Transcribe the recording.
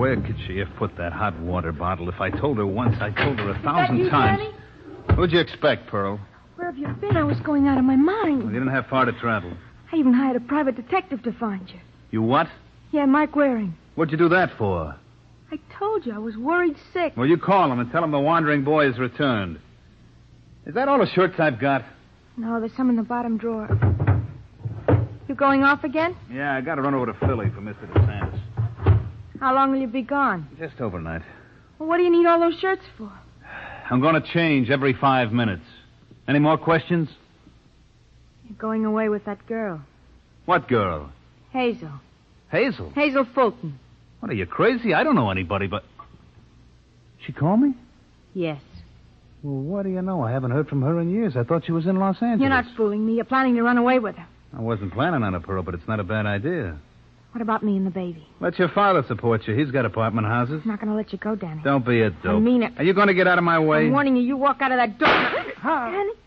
where could she have put that hot water bottle? If I told her once, I told her 1,000 times. Danny? What'd you expect, Pearl? Where have you been? I was going out of my mind. Well, you didn't have far to travel. I even hired a private detective to find you. You what? Yeah, Mike Waring. What'd you do that for? I told you I was worried sick. Well, you call him and tell him the wandering boy has returned. Is that all the shirts I've got? No, there's some in the bottom drawer. You going off again? Yeah, I got to run over to Philly for Mr. DeSantis. How long will you be gone? Just overnight. Well, what do you need all those shirts for? I'm going to change every 5 minutes. Any more questions? You're going away with that girl. What girl? Hazel. Hazel? Hazel Fulton. What, are you crazy? I don't know anybody, but... She called me? Yes. Well, what do you know? I haven't heard from her in years. I thought she was in Los Angeles. You're not fooling me. You're planning to run away with her. I wasn't planning on it, Pearl, but it's not a bad idea. What about me and the baby? Let your father support you. He's got apartment houses. I'm not going to let you go, Danny. Don't be a dope. I mean it. Are you going to get out of my way? I'm warning you. You walk out of that door. Danny.